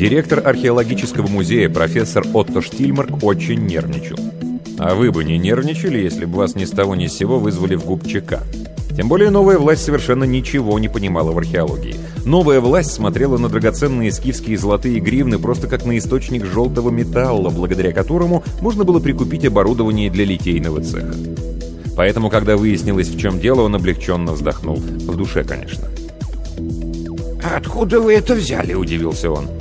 Директор археологического музея профессор Отто Штильмарк очень нервничал. А вы бы не нервничали, если бы вас ни с того ни с сего вызвали в ГУП-ЧК. Тем более новая власть совершенно ничего не понимала в археологии. Новая власть смотрела на драгоценные скифские золотые гривны просто как на источник желтого металла, благодаря которому можно было прикупить оборудование для литейного цеха. Поэтому, когда выяснилось, в чем дело, он облегченно вздохнул. В душе, конечно. «Откуда вы это взяли?» – удивился он.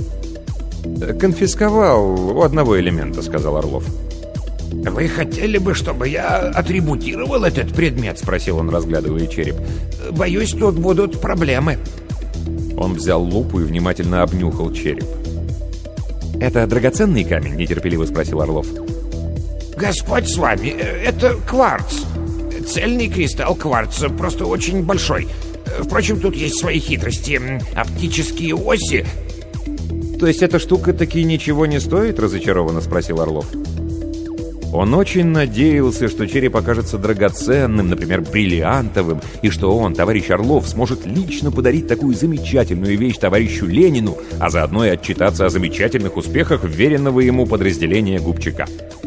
«Конфисковал у одного элемента», – сказал Орлов. «Вы хотели бы, чтобы я атрибутировал этот предмет?» – спросил он, разглядывая череп. «Боюсь, тут будут проблемы». Он взял лупу и внимательно обнюхал череп. «Это драгоценный камень?» – нетерпеливо спросил Орлов. «Господь с вами, это кварц. Цельный кристалл кварца, просто очень большой. Впрочем, тут есть свои хитрости. Оптические оси...» «То есть эта штука таки ничего не стоит?» – разочарованно спросил Орлов. Он очень надеялся, что череп окажется драгоценным, например, бриллиантовым, и что он, товарищ Орлов, сможет лично подарить такую замечательную вещь товарищу Ленину, а заодно и отчитаться о замечательных успехах вверенного ему подразделения ГУП-ЧК.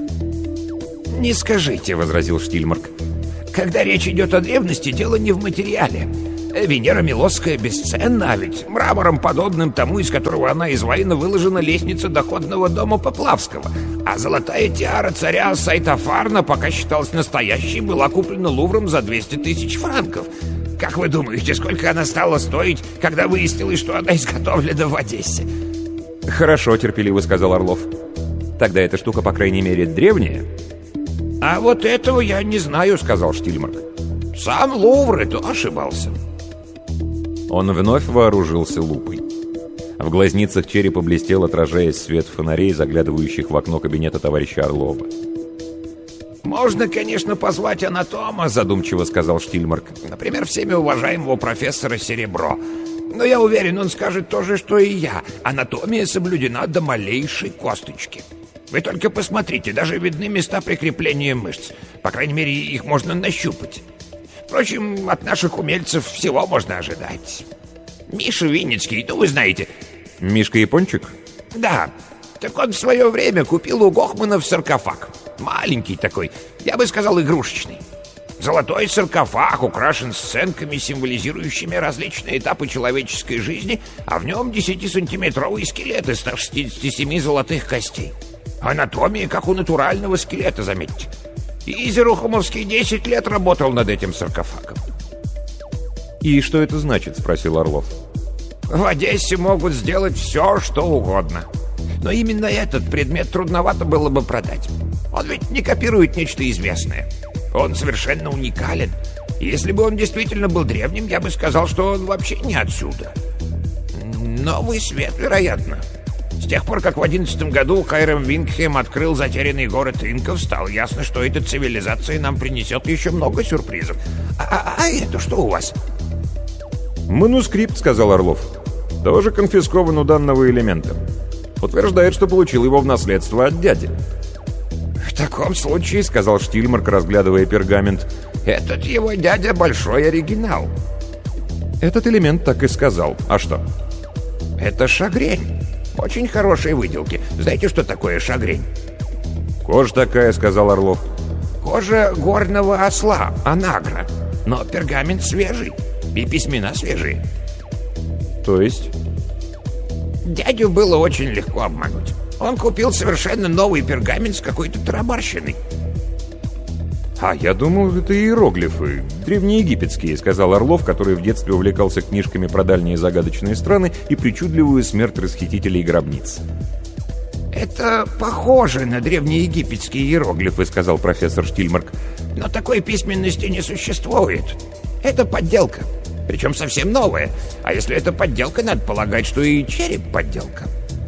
«Не скажите», — возразил Штильмарк. «Когда речь идет о древности, дело не в материале. Венера Милосская бесценна, а ведь мрамором, подобным тому, из которого она изваяна, выложена лестница доходного дома Поплавского. А золотая тиара царя Сайтофарна, пока считалась настоящей, была куплена Лувром за 200 тысяч франков. Как вы думаете, сколько она стала стоить, когда выяснилось, что она изготовлена в Одессе?» «Хорошо», — терпеливо сказал Орлов. «Тогда эта штука, по крайней мере, древняя?» «А вот этого я не знаю», — сказал Штильмарк. «Сам Лувр и то ошибался». Он вновь вооружился лупой. В глазницах черепа блестел, отражаясь свет фонарей, заглядывающих в окно кабинета товарища Орлова. «Можно, конечно, позвать анатома», — задумчиво сказал Штильмарк. «Например, всеми уважаемого профессора Серебро. Но я уверен, он скажет то же, что и я. Анатомия соблюдена до малейшей косточки. Вы только посмотрите, даже видны места прикрепления мышц. По крайней мере, их можно нащупать. Впрочем, от наших умельцев всего можно ожидать. Миша Винницкий, ну вы знаете». «Мишка Япончик?» «Да. Так он в свое время купил у Гохманов саркофаг. Маленький такой, я бы сказал, игрушечный. Золотой саркофаг украшен сценками, символизирующими различные этапы человеческой жизни, а в нем 10-сантиметровый скелет из 167 золотых костей. Анатомия, как у натурального скелета, заметьте. И Зерухомовский 10 лет работал над этим саркофагом». «И что это значит?» — спросил Орлов. «В Одессе могут сделать все, что угодно. Но именно этот предмет трудновато было бы продать. Он ведь не копирует нечто известное. Он совершенно уникален. И если бы он действительно был древним, я бы сказал, что он вообще не отсюда. Новый свет, вероятно. С тех пор, как в 11 году Хайрам Вингхэм открыл затерянный город инков, стало ясно, что эта цивилизация нам принесет еще много сюрпризов. А это что у вас?» «Манускрипт», — сказал Орлов. «Тоже конфискован у данного элемента. Утверждает, что получил его в наследство от дяди». «В таком случае, — сказал Штильмарк, разглядывая пергамент, — этот его дядя большой оригинал». «Этот элемент так и сказал. А что?» «Это шагрень. Очень хорошие выделки. Знаете, что такое шагрень?» «Кожа такая, — сказал Орлов. — Кожа горного осла, анагра. Но пергамент свежий, и письмена свежие». «То есть?» «Дядю было очень легко обмануть. Он купил совершенно новый пергамент с какой-то тарабарщиной». «А я думал, это иероглифы, древнеегипетские», — сказал Орлов, который в детстве увлекался книжками про дальние загадочные страны и причудливую смерть расхитителей гробниц. «Это похоже на древнеегипетские иероглифы», — сказал профессор Штильмарк. «Но такой письменности не существует. Это подделка, причем совсем новая. А если это подделка, надо полагать, что и череп подделка».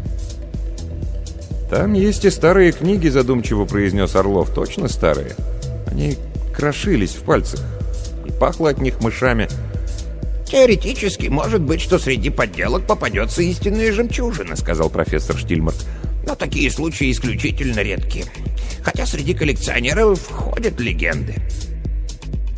«Там есть и старые книги», — задумчиво произнес Орлов. «Точно старые. Они крошились в пальцах, и пахло от них мышами». «Теоретически, может быть, что среди подделок попадется истинная жемчужина», — сказал профессор Штильмарк. «Но такие случаи исключительно редки. Хотя среди коллекционеров ходят легенды».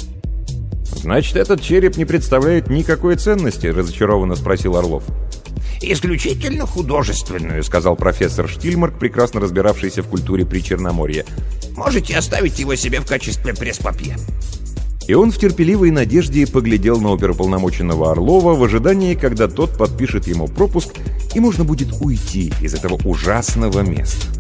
«Значит, этот череп не представляет никакой ценности?» — разочарованно спросил Орлов. исключительно художественную», — сказал профессор Штильмарк, прекрасно разбиравшийся в культуре Причерноморья. «Можете оставить его себе в качестве пресс-папье». И он в терпеливой надежде поглядел на оперуполномоченного Орлова в ожидании, когда тот подпишет ему пропуск, и можно будет уйти из этого ужасного места.